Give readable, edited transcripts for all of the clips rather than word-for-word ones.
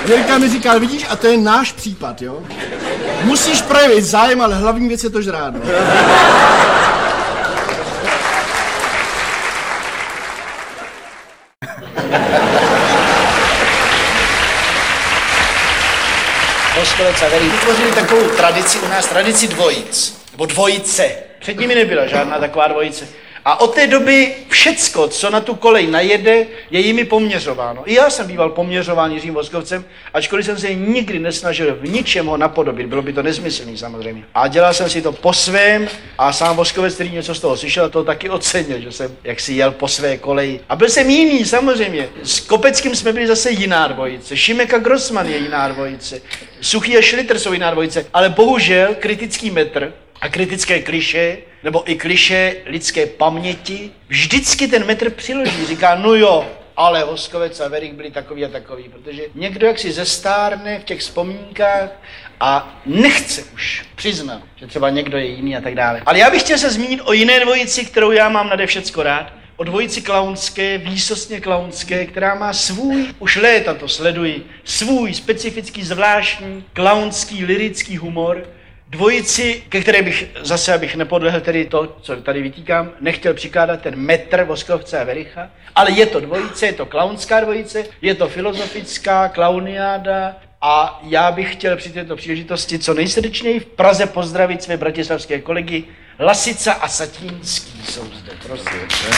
Jirka mi říká, vidíš, a to je náš případ, jo? Musíš projevit zájem, ale hlavní věc je to žrát, no. Voskovec a Werich vytvořili takovou tradici u nás, tradici dvojic, nebo dvojice. Před nimi nebyla žádná taková dvojice. A od té doby všecko, co na tu kolej najede, je jimi poměřováno. I já jsem býval poměřován Jiřím Voskovcem, ačkoliv jsem se nikdy nesnažil v ničem ho napodobit, bylo by to nesmyslný samozřejmě. A dělal jsem si to po svém a sám Voskovec, který něco z toho slyšel, to taky ocenil, že jsem jaksi jel po své koleji. A byl jsem jiný samozřejmě. S Kopeckým jsme byli zase jiná dvojice, Šimek a Grossman je jiná dvojice, Suchý a Schlitter jsou jiná dvojice, ale bohužel kritický metr a kritické klišé, nebo i klišé lidské paměti, vždycky ten metr přiloží, říká, no jo, ale Voskovec a Werich byli takový a takový, protože někdo jaksi zestárne v těch vzpomínkách a nechce už přiznat, že třeba někdo je jiný a tak dále. Ale já bych chtěl se zmínit o jiné dvojici, kterou já mám nade všecko rád, o dvojici klaunské, výsostně klaunské, která má svůj, už léta to sleduji, svůj specifický, zvláštní, klaunský, lyrický humor, dvojici, ke které bych zase, abych nepodlehl tedy to, co tady vytýkám, nechtěl přikládat ten metr Voskovce a Wericha, ale je to dvojice, je to klaunská dvojice, je to filozofická klauniáda a já bych chtěl při této příležitosti co nejsrdečněji v Praze pozdravit své bratislavské kolegy Lasica a Satínský jsou zde, prosím.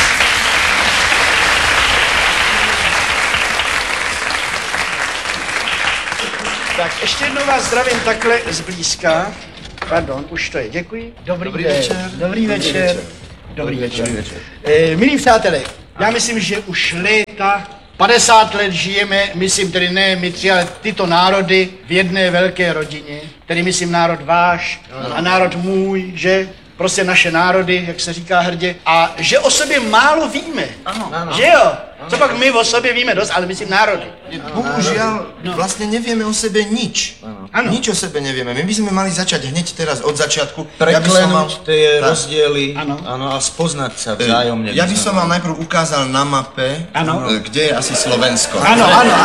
Tak ještě jednou vás zdravím takhle zblízka. Pardon, už to je, děkuji. Dobrý večer. Dobrý večer. Dobrý večer. Milí přátelé, já myslím, že už léta, 50 let žijeme, myslím tedy ne my tři, ale tyto národy v jedné velké rodině, tedy myslím národ váš a národ můj, že? Prostě naše národy, jak se říká hrdě, a že o sobě málo víme, že jo? Co pak my o sobě víme dost, ale myslím národy. Bohužiaľ, vlastne nevieme o sebe nič. Ano. Nič o sebe nevieme. My by sme mali začať hneď teraz od začiatku. Preklenúť tie rozdiely Ano. a spoznať sa vzájomne. Ja by som vám najprv ukázal na mape, kde je asi Slovensko. Ano.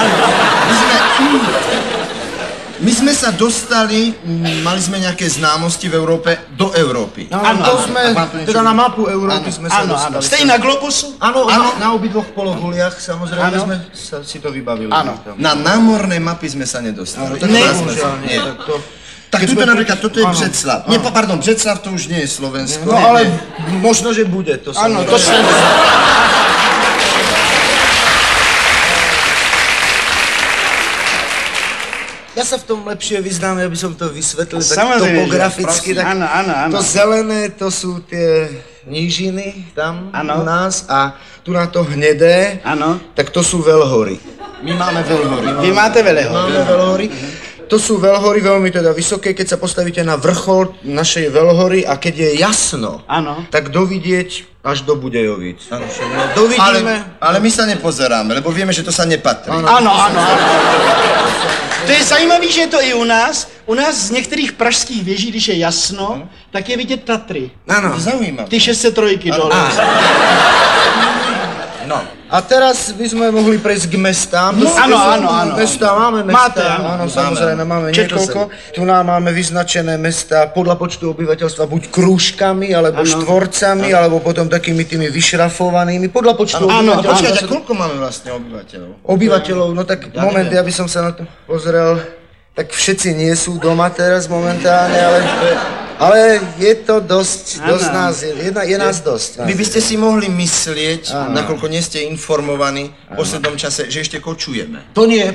My sme sa dostali, mali sme nejaké známosti v Európe, do Európy. Áno, to sme, teda na mapu Európy sme sa dostali. Ste i na globusu? Áno, na obidvoch pologuliach, samozrejme sme si to vybavili. Áno. Na námorné mapy sme sa nedostali. Nie. Tak tuto napríklad, toto je Břeclav. Nie, pardon, Břeclav to už nie je Slovensko. No ale možno, že bude to. Áno, to sa... Ja sa v tom lepšie vyznám, aby som to vysvetlil tak Samozrejme, topograficky. Tak áno. to zelené, to sú tie nížiny tam u nás a tu na to hnedé, tak to sú veľhory. My máme veľhory. Vy máte veľhory. Máme veľhory. To sú veľhory veľmi teda vysoké, keď sa postavíte na vrchol našej veľhory a keď je jasno, tak dovidieť až do Budejovic. Dovidíme. Ale my sa nepozeráme, lebo vieme, že to sa nepatrí. Ano. To je zajímavé, že je to i u nás. U nás z některých pražských věží, když je jasno, tak je vidět Tatry. Áno. Zaujímavé. Ty 603 dole. No. A teraz by sme mohli prejsť k mestám. Áno. Mestá, máme mestá. Máte, áno, samozrejme, máme Četl niekoľko. Tu nám máme vyznačené mestá podľa počtu obyvateľstva buď krúžkami, alebo štvorcami, alebo potom takými tými vyšrafovanými, podľa počtu Áno, obyvateľov. počkajte, koľko máme vlastne obyvateľov? Obyvateľov, no tak moment, ja by som sa na to pozrel. Tak všetci nie sú doma teraz momentálne, ale je to dosť nás, je nás dosť. Vy by ste si mohli myslieť, nakoľko nie ste informovaní v poslednom čase, že ešte kočujeme. To nie,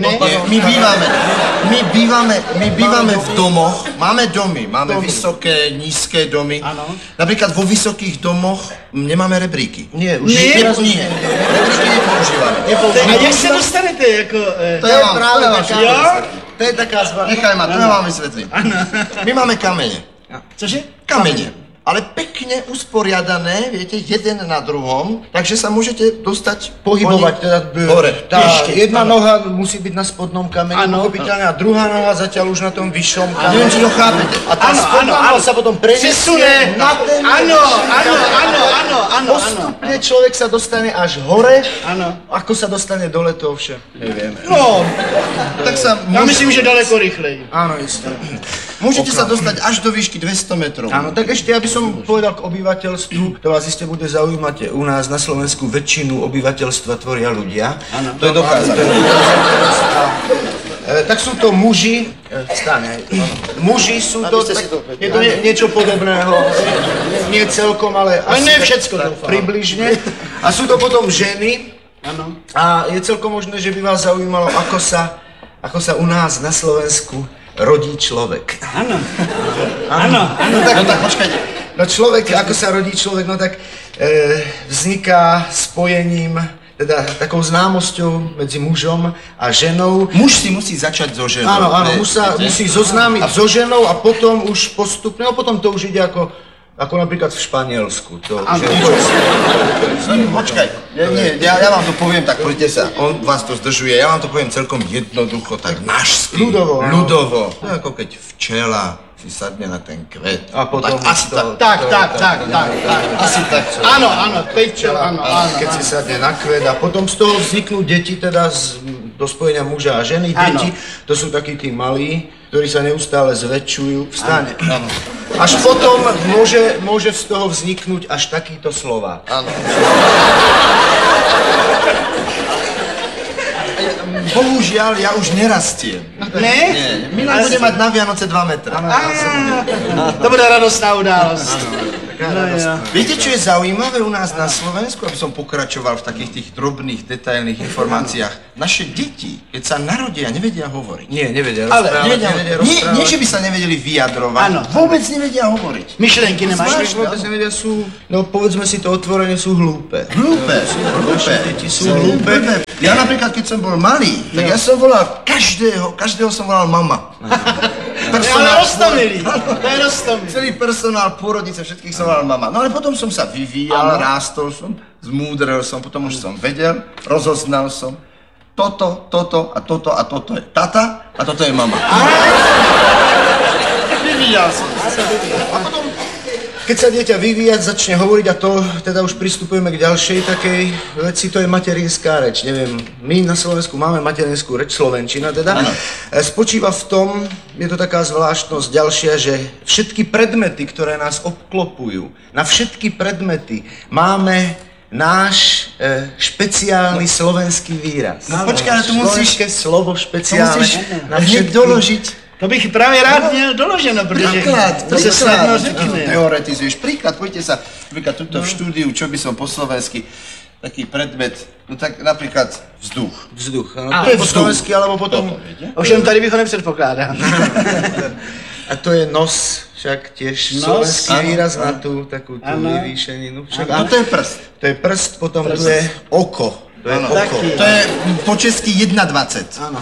My bývame v domoch, máme domy, máme vysoké, nízke domy. Napríklad vo vysokých domoch nemáme rebríky. Nie, už nie. Rebríky nepoužívame. A jak se dostanete jako... To je práve vaša. To je taká zvláštna. Nechaj ma, to ja vám vysvetlím. My máme kamene. Cože? Kamene. ale pekne usporiadané, viete, jeden na druhom, takže sa môžete dostať Pohybovať teda hore. Tá Ešte, jedna áno. noha musí byť na spodnom kameni, pochopiteľne, a druhá noha zatiaľ už na tom vyššom kameni. Neviem, či to chápete. A tá spodná noha sa potom prenesie na ten... Áno. Postupne človek sa dostane až hore, Áno. ako sa dostane dole, to ovšem nevieme. No, Tak sa já myslím, že daleko rychleji. Áno, isté. môžete sa dostať až do výšky 200 metrov. Áno, tak ešte, aby som povedal k obyvateľstvu, to vás iste bude zaujímať, u nás na Slovensku väčšinu obyvateľstva tvoria ľudia. Áno, to je dokázané. Tak sú to muži, muži sú to, je to niečo podobného, nie celkom, ale asi ne tak- všecko, tak doufám. približne. A sú to potom ženy, Ano. a je celkom možné, že by vás zaujímalo, ako sa u nás na Slovensku rodí človek. Ano. Tak počkajte. No človek, ako sa rodí človek, no tak vzniká spojením, teda takou známosťou medzi mužom a ženou. Muž si musí začať so ženou. Áno, Ne, muž sa viete? musí zoznámiť so ženou a potom už postupne, no potom to už ide ako napríklad v Španielsku. Počkaj, ja vám to poviem, tak poďte sa, on vás to zdržuje, ja vám to poviem celkom jednoducho, tak nášsky. Ľudovo, áno. Ľudovo. To je ako keď včela si sadne na ten kvet. A potom tak asi to- tak. Tak. Asi tak. Ano, teď ano. Keď si sadne na kvet a potom z toho vzniknú deti teda do spojenia muža a ženy. Áno. Deti, to sú takí tí malí, ktorí sa neustále zväčšujú. Vstane. Áno. Až potom môže z toho vzniknúť až takýto slovák. Áno. Bohužiaľ, ja už nerastiem. Ne? Milan bude mať na Vianoce 2 metra. To bude radostná událost. Viete, čo je zaujímavé u nás na Slovensku, aby som pokračoval v takých tých drobných, detailných informáciách? Naše deti, keď sa narodia, nevedia hovoriť. Nie, nevedia Ale rozprávať, Nie, že by sa nevedeli vyjadrovať, Áno. vôbec nevedia hovoriť. Myšlenky nemáš? Vôbec nevedia, no povedzme si to otvorene, sú hlúpe. Hlúpe. Naše deti sú hlúpe. Ja napríklad, keď som bol malý, tak ja som volal každého som volal mama. Ale roztomilý. To je roztomilý. Celý personál, pôrodnice, všetkých som volal mama. No ale potom som sa vyvíjal, rástol som, zmúdrel som, potom už som vedel, rozoznal som. Toto a toto je tata a toto je mama. Vyvíjal som. Keď sa dieťa vyvíjať, začne hovoriť, a to teda už pristupujeme k ďalšej takej veci, to je materinská reč. Neviem, my na Slovensku máme materinskú reč, slovenčina teda. Spočíva v tom, je to taká zvláštnosť ďalšia, že všetky predmety, ktoré nás obklopujú, na všetky predmety máme náš špeciálny slovenský výraz. No počkaj, ale tu musíš... Slovenské slovo špeciálne. Na hneď doložiť. To bych právě rád měl doloženo, protože to se snadno řekne. Teoretizuješ. Príklad, poďte sa, napríklad tuto v štúdiu, čo by som po slovensky, taký predmet, no tak napríklad vzduch. Vzduch, áno. A, To je po vzduch. slovensky, alebo potom... Ovšem tady bych ho nepředpokládal. A to je nos, však tiež Nos, slovenský áno, výraz na tú takú vyvýšeninu. Však, A to je prst. to je prst, potom tu je oko. To je oko. Taký. To je po česky 1,20. Áno.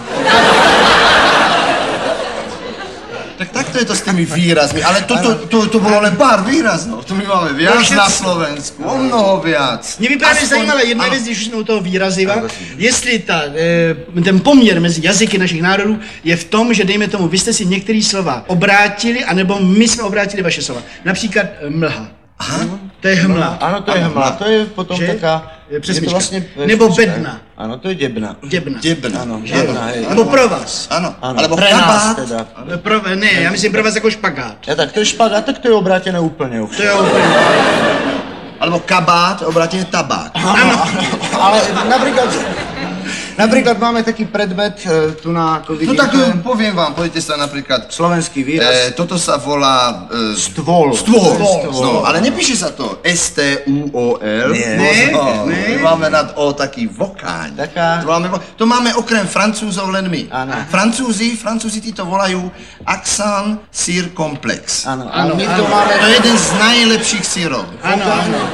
Tak takto je to s tými výrazmi, ale to bolo len pár výrazov. To my máme viac na Slovensku, o mnoho viac. Mě by právě zajímala jedna věc, když už jsme u toho výraziva, jestli ten poměr mezi jazyky našich národů je v tom, že dejme tomu, vy jste si některé slova obrátili, anebo my jsme obrátili vaše slova. Například mlha. To je hmla. Áno, to je hmla. To je potom Že? taká... Přesmička. Je to Nebo přesmička. bedna. Áno, to je debna. Děbna. Debna. Áno, debna, hej. Nebo provaz. Áno, Áno, alebo pre nás kabát. teda. Ne, já myslím provaz jako špagát. Ja tak to je špagát, tak to je obrátené úplne už. To je úplně... Alebo kabát, obrátené tabák. Ale napríklad máme taký predmet, tu na to No vidíte. tak poviem vám, poďte sa napríklad, Slovenský výraz. toto sa volá Stôl. stôl. No, ale nepíše sa to S-T-U-O-L. Nie. My máme nad O taký vokáň. Taká- To máme okrem Francúzov len my. Áno. Francúzi tí to volajú accent circomplex. Áno, a my to máme... To je jeden z najlepších sírov. Ano, ano.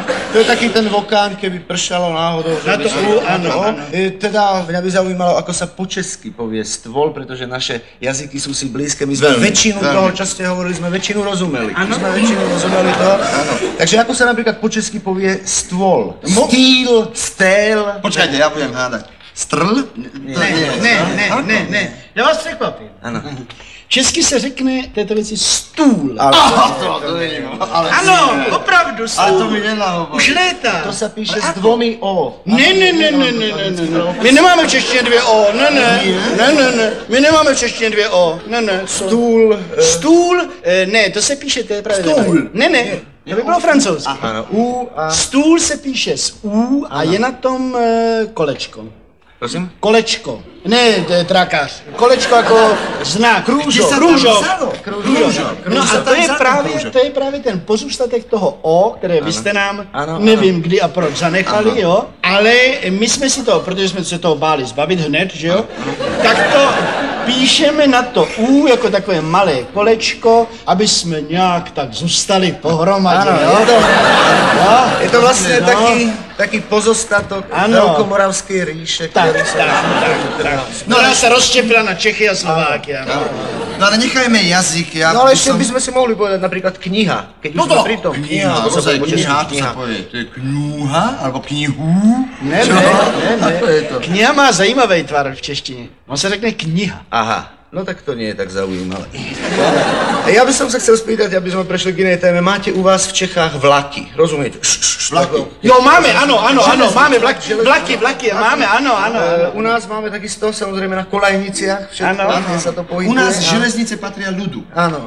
To je taký ten vokán, keby pršalo náhodou. Na to áno. Teda mňa by zaujímalo, ako sa po česky povie stôl, pretože naše jazyky sú si blízke. My sme väčšinu toho, čo ste hovorili, sme väčšinu rozumeli. Áno. Sme väčšinu rozumeli toho. Takže ako sa napríklad po česky povie stôl? Stýl, stél. Počkajte, ja budem hádať. Strl? Ne. Já vás překvapím. Ano. Česky se řekne této věci stůl. Ale To není, Ano, opravdu stůl. ale to mi nenahovorí. Už léta. to sa píše s dvomi O. Ne. My nemáme v češtině 2 O. Ne. My nemáme v češtině 2 O. Ne. Stůl. Stůl, ne, to se píše, to je právě. Stůl. Ne, to by bylo francouzsky. Ano, U a... Stůl se píše s U a je na tom kolečko. Prosím? Kolečko. Ne, trakář. Kolečko jako znak. Kde sa tam Kružok. vzalo? No a to je právě ten pozůstatek toho O, které vy jste nám, Ano, nevím kdy a proč zanechali, jo. Ale my jsme si to, protože jsme se toho báli zbavit hned, že jo, tak to píšeme na to U jako takové malé kolečko, aby jsme nějak tak zůstali pohromadě, jo. Je to vlastně taký pozostatok Veľkomoravskej ríše, ktorý sa... No, ona se rozštěpila na Čechy a Slováky, ano. No ale nechajme jazyk, ja No ale ešte by sme si mohli povedať napríklad kniha. Keď už sme pri tom. Kniha, to sa ozaj povie po česky kniha, to sa povie, to je kňúha, alebo knihu. Ne. Ako je to? Kniha má zajímavý tvar v češtině. On se řekne kniha. Aha, no tak to nie je tak zaujímavé. Ja by som sa chcel spýtať, aby sme prešli k inej téme. Máte u vás v Čechách vlaky, rozumiete? Vlaky. Jo, máme, ano, máme vlaky, máme, ano. U nás máme takisto, samozrejme na kolajniciach, všetko, Áno. kde sa to pohybuje. U nás a- železnice patria ľudu. Áno.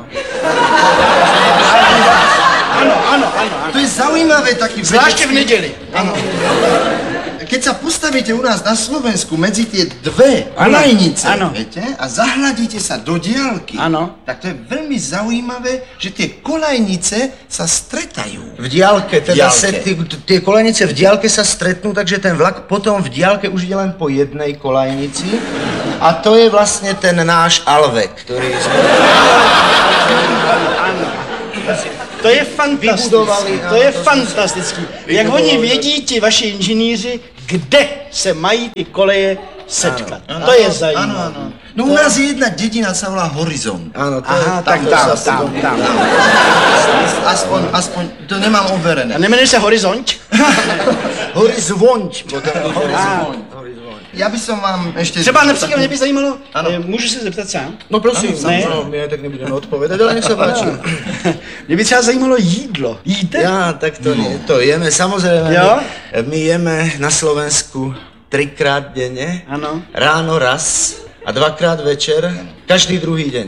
Ano. To je zaujímavé taký Zvláště v neděli. Keď sa postavíte u nás na Slovensku medzi tie dve kolajnice, Áno. viete, a zahľadíte sa do diaľky, Áno. tak to je veľmi zaujímavé, že tie kolajnice sa stretajú. V diaľke, teda Diaľke. tie kolajnice v diaľke sa stretnú, takže ten vlak potom v diaľke už ide len po jednej kolajnici. A to je vlastne ten náš Alvek, ktorý sme... To je fantastický. Vybudovali, To je ano, fantastický. Jak oni vědí, ti vaši inženýři, kde se mají ty koleje setkat. To je zajímavé. Áno. No u nás je jedna dedina, sa volá Horizont. Áno, to Aha, je... tak tam. Aspoň, to nemám overené. A nemenuje se Horizont? Horizont. Ja by som vám ešte... Třeba například mě by zajímalo, Ano. můžu se zeptat sám? No prosím, Ne. no, my aj tak nebudeme odpovedať, ale nech sa páči. Mě by třeba zajímalo jídlo. Jíte? Ja, tak to nie, to jeme, samozrejme. Jo? My jeme na Slovensku 3-krát denne, Ano. ráno raz a 2-krát večer, každý druhý deň.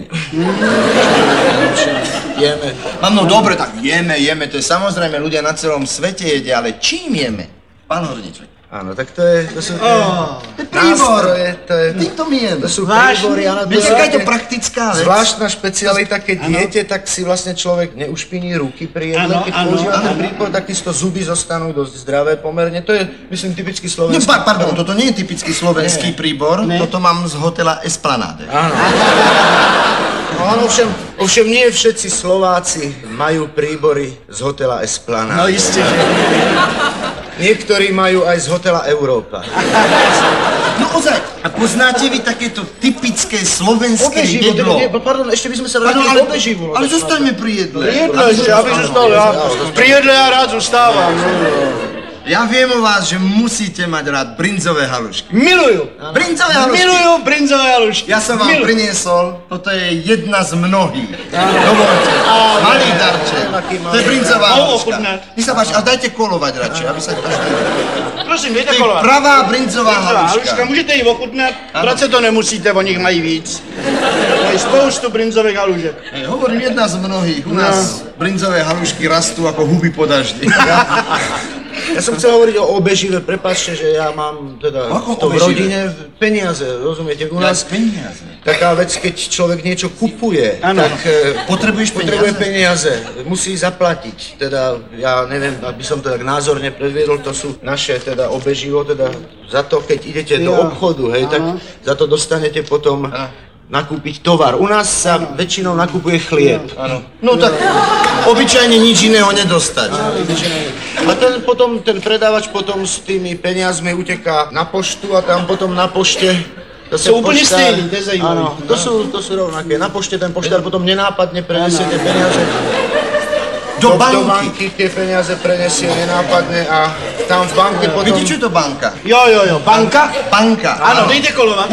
Jeme. No dobre, tak jeme, to je samozrejme, ľudia na celom svete jedia, ale čím jeme? Pán Horníček. Áno, tak to sú tie To je príbor. nástroje, Týmto my jeme. to sú Vážne? príbory, áno, to Viete, aká je to také praktická vec? zvláštna špecialita, keď jete, tak si vlastne človek neušpiní ruky pri jedle, Áno, keď áno, používa ten áno. príbor, takisto zuby zostanú dosť zdravé pomerne, to je, myslím, typicky No, slovenský. pardon, toto nie je typický slovenský príbor, toto mám z hotela Esplanade. No áno, ovšem nie všetci Slováci majú príbory z hotela Esplanade. No jistě, že. Niektorí majú aj z hotela Európa. No ozaj, a poznáte vy takéto typické slovenské jedlo? Pardon, ešte by sme sa Pardon, vrátili k obeživu. ale zostaňme pri jedle. Jedlo ještě, abych zůstal já. Při jedle já rád zůstávám. Ja viem o vás, že musíte mať rád brinzové halušky. Miluju. Brinzové halušky? Miluju brinzové halušky. Ja som vám Miluju. priniesol, toto je jedna z mnohých. Dovolte, malý darček. To je brinzová Mohu haluška. ochutnať? Nech sa páči, ale dajte kolovať radšej, aby sa každý... Prosím, To dejte je kolovat. pravá brinzová Haluška, haluška. můžete ji ochutnat, vrát se to nemusíte, o nich mají víc. Mají spoustu brinzových halušek. Hovorím, jedna z mnohých. U nás brinzové halušky rastú ako huby po daždi. Ja som chcel hovoriť o obežive, prepáčte, že ja mám teda Ako to v obežive? rodine peniaze, rozumiete? U nás peniaze. taká vec, keď človek niečo kupuje, Áno. tak Potrebuješ potrebuje peniaze? peniaze, musí zaplatiť. Teda, ja neviem, aby som to tak názorne predviedol, to sú naše teda obeživo, teda za to, keď idete do obchodu, hej, tak za to dostanete potom nakúpiť tovar. U nás sa väčšinou nakupuje chlieb. Áno. No tak obyčajne nič iného nedostať. A potom ten predávač potom s tými peniazmi uteká na poštu a tam potom na pošte Sú úplne stejní, to je zajímavé. Áno, to sú rovnaké. Na pošte ten poštár potom nenápadne prenesie tie peniaze Do do banky. banky, tie peniaze prenesie nenápadne a tam v banke potom... Viete, čo je to banka? Jo, banka? Banka. Áno, dejte kolova.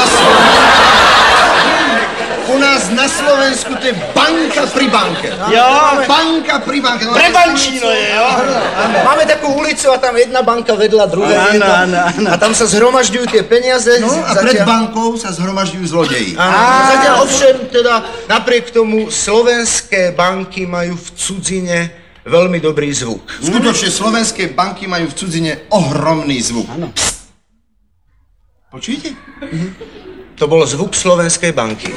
U nás na Slovensku to je banka pri banke. Jo, Banka pri banke. No, Prebančíno je, jo? Máme takú ulicu a tam jedna banka vedľa druhej. Áno. A tam sa zhromažďujú tie peniaze. No a pred bankou sa zhromažďujú zlodeji. Zatiaľ ovšem, teda napriek tomu slovenské banky majú v cudzine veľmi dobrý zvuk. Skutočne slovenské banky majú v cudzine ohromný zvuk. Áno. Počujete? To bol zvuk slovenskej banky.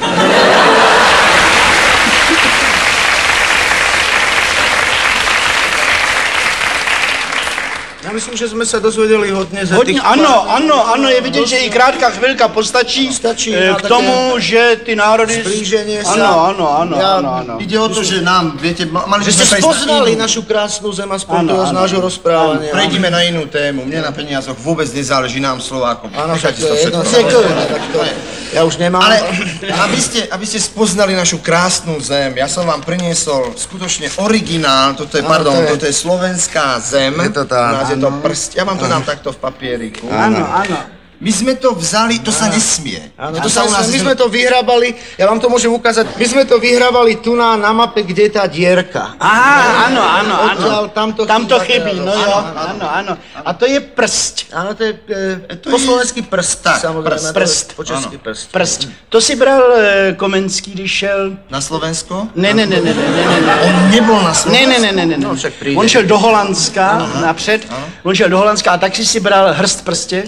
Já myslím, že jsme se dozvěděli hodně ze Hodně, těch... ano, je vidět, že i krátká chvilka postačí Stačí k na tomu, že ty národy... Zblíženie sa. Ano. Ide o to, že nám, viete, mali Že sme ste prejsť spoznali na inú. našu krásnu zem aspoň Áno, toho z áno. nášho rozprávania. Prejdime na inú tému. Mne na peniazoch vôbec nezáleží, nám Slovákom. Áno, Nechajte však to to je jedno, všetko. samozrejme, tak to ja už nemám. Ale aby ste spoznali našu krásnu zem, ja som vám priniesol skutočne originál, toto je slovenská zem. Je to tá. U nás je to prst. Ja vám to dám takto v papieriku. Áno. My sme to vzali, to sa nesmie. Áno, To to sa u nás my sme to vyhrabali, ja vám to môžem ukázať, my sme to vyhrabali tu na mape, kde je tá dierka. Áno. Odtiaľ tamto chybí, chýba, no jo, áno. A to je prst. Áno, to je To po je- slovensky prst, Tak, samozrejme. prst. Po česky prst. Prst. To si bral Komenský, když šel... Na Slovensko? Ne. On nebol na Slovensku. Ne. No, však príde. On šel do Holandska napřed, on šel do Holandska a tak si bral hrst prstě.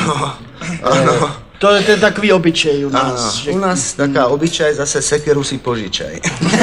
To je takový obyčej u nás. U nás taká obyčaj, zase sekeru si požičaj.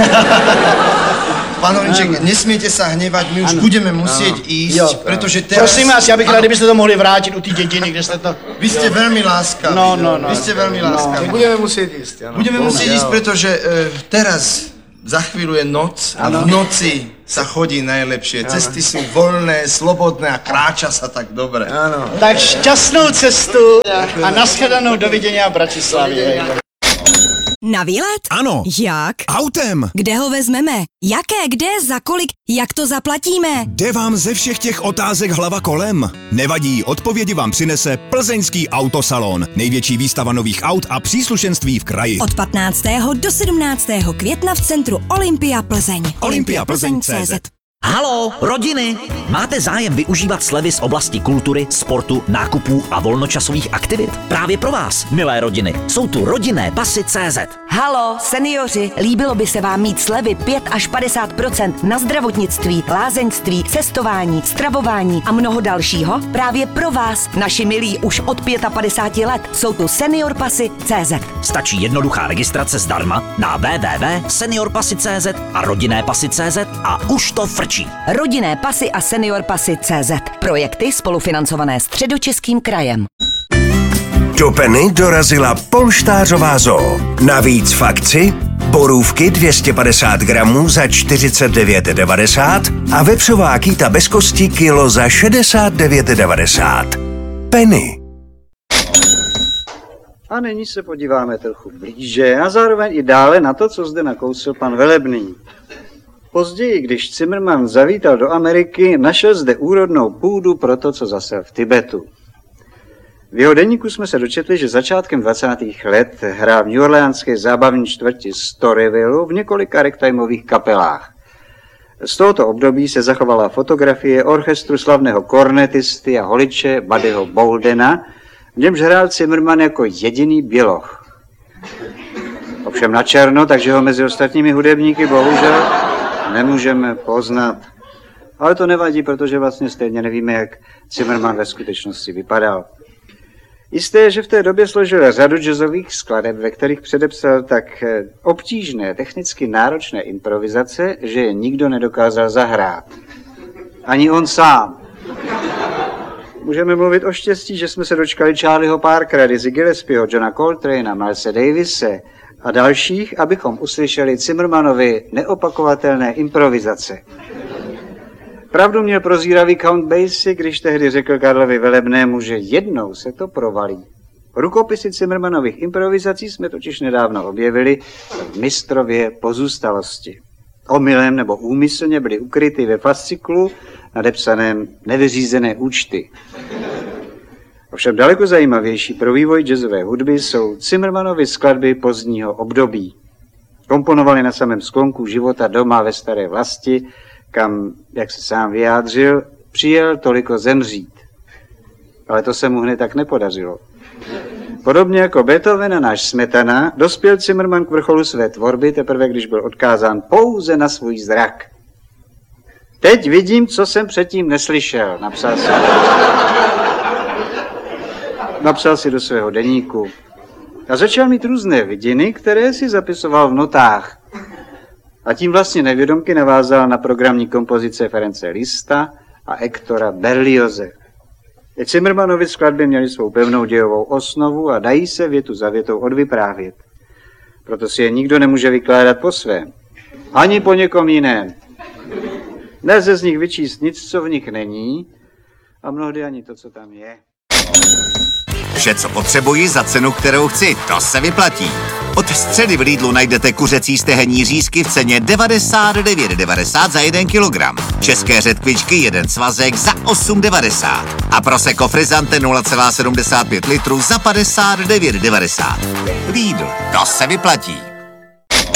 Pán Horinček, nesmiete sa hnevať, my už budeme musieť ísť, pretože teraz... Prosím vás, já bych rád, kdybyste to mohli vrátit u té dědiny, kde jste to... Vy ste veľmi láskaví. No. Vy ste veľmi láskaví. Budeme musieť ísť, áno. Budeme musieť ísť, pretože teraz za chvíľu je noc a v noci sa chodí najlepšie. Cesty sú voľné, slobodné a kráča sa tak dobre. Áno. Tak šťastnou cestu a nashledanou, dovidění v Bratislavě. Na výlet? Ano. Jak? Autem. Kde ho vezmeme? Jaké, kde, za kolik, jak to zaplatíme? Jde vám ze všech těch otázek hlava kolem? Nevadí, odpovědi vám přinese Plzeňský autosalon. Největší výstava nových aut a příslušenství v kraji. Od 15. do 17. května v centru Olympia Plzeň. olympiaplzeň.cz. Haló, rodiny! Máte zájem využívat slevy z oblasti kultury, sportu, nákupů a volnočasových aktivit? Právě pro vás, milé rodiny, jsou tu rodinné pasy CZ. Halo, seniori, líbilo by se vám mít slevy 5 až 50% na zdravotnictví, lázeňství, cestování, stravování a mnoho dalšího? Právě pro vás, naši milí už od 55 let, jsou tu senior pasy CZ. Stačí jednoduchá registrace zdarma na www.seniorpasy.cz a rodinné pasy CZ a už to frčí. Rodinné pasy a senior pasy CZ. Projekty spolufinancované Středočeským krajem. Do Penny dorazila polštářová zoo. Navíc v akci borůvky 250 gramů za 49,90 a vepřová kýta bez kosti kilo za 69,90. Penny. A nyní se podíváme trochu blíže a zároveň i dále na to, co zde nakousl pan Velebný. Později, když Zimmermann zavítal do Ameriky, našel zde úrodnou půdu pro to, co zasel v Tibetu. V jeho deníku jsme se dočetli, že začátkem 20. let hrál v New Orleanské zábavní čtvrti Storyville v několika ragtimeových kapelách. Z tohoto období se zachovala fotografie orchestru slavného kornetisty a holiče Buddyho Boldena, v němž hrál Zimmermann jako jediný běloch. Ovšem na černo, takže ho mezi ostatními hudebníky bohužel nemůžeme poznat. Ale to nevadí, protože vlastně stejně nevíme, jak Zimmermann ve skutečnosti vypadal. Jisté je, že v té době složil řadu jazzových skladeb, ve kterých předepsal tak obtížné, technicky náročné improvizace, že je nikdo nedokázal zahrát. Ani on sám. Můžeme mluvit o štěstí, že jsme se dočkali Charlieho Parkera, Dizzy Gillespiho, Johna Coltrana, Milese Davise a dalších, abychom uslyšeli Zimmermanovi neopakovatelné improvizace. Pravdu měl prozíravý Count Basie, když tehdy řekl Karlovi Velebnému, že jednou se to provalí. Rukopisy Zimmermanových improvizací jsme totiž nedávno objevili v Mistrově pozůstalosti. Omylem nebo úmyslně byly ukryty ve fasciklu nadepsaném Nevyřízené účty. Ovšem daleko zajímavější pro vývoj jazzové hudby jsou Zimmermanovy skladby pozdního období. Komponovali na samém sklonku života doma ve staré vlasti, kam, jak se sám vyjádřil, přijel toliko zemřít. Ale to se mu hned tak nepodařilo. Podobně jako Beethoven a náš Smetana, dospěl Zimmerman k vrcholu své tvorby teprve, když byl odkázán pouze na svůj zrak. Teď vidím, co jsem předtím neslyšel, napsal si do svého deníku. A začal mít různé vidiny, které si zapisoval v notách. A tím vlastně nevědomky navázal na programní kompozice Ference Liszta a Hectora Berlioze. Zimmermanovy skladby měly svou pevnou dějovou osnovu a dají se větu za větou odvyprávět. Proto si je nikdo nemůže vykládat po svém. Ani po někom jiném. Nelze z nich vyčíst nic, co v nich není, a mnohdy ani to, co tam je. Vše, co potřebuji za cenu, kterou chci, to se vyplatí. Od středy v Lidlu najdete kuřecí stehenní řízky v ceně 99,90 za 1 kilogram. České řetkvičky 1 svazek za 8,90. A Prosecco Frizzante 0,75 litru za 59,90. Lidl, to se vyplatí.